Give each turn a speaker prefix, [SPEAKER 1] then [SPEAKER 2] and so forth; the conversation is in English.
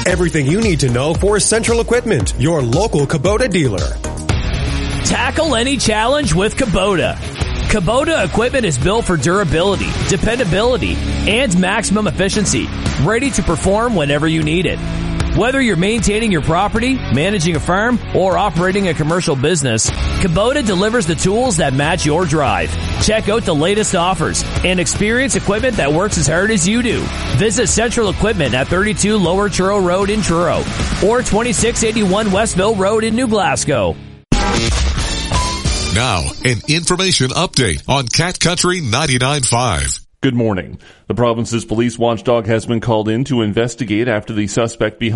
[SPEAKER 1] Everything you need to know for Central Equipment, your local Kubota dealer.
[SPEAKER 2] Tackle any challenge with Kubota. Kubota equipment is built for durability, dependability, and maximum efficiency, ready to perform whenever you need it. Whether you're maintaining your property, managing a farm, or operating a commercial business, Kubota delivers the tools that match your drive. Check out the latest offers and experience equipment that works as hard as you do. Visit Central Equipment at 32 Lower Truro Road in Truro or 2681 Westville Road in New Glasgow.
[SPEAKER 3] Now, an information update on Cat Country 99.5.
[SPEAKER 4] Good morning. The province's police watchdog has been called in to investigate after the suspect behind